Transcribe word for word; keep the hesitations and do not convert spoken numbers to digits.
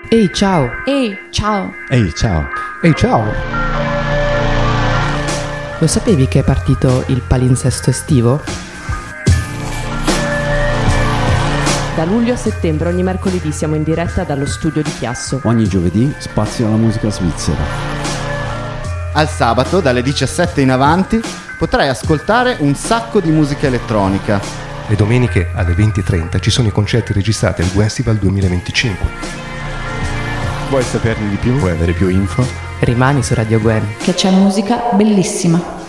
Ehi, ciao! Ehi, ciao! Ehi, ciao! Ehi, ciao! Lo sapevi che è partito il palinsesto estivo? Da luglio a settembre ogni mercoledì siamo in diretta dallo studio di Chiasso. Ogni giovedì spazio alla musica svizzera. Al sabato, dalle diciassette in avanti, potrai ascoltare un sacco di musica elettronica. Le domeniche alle venti e trenta ci sono i concerti registrati al Festival duemilaventicinque. Vuoi saperne di più? Vuoi avere più info? Rimani su Radio Gwen. Che c'è musica bellissima.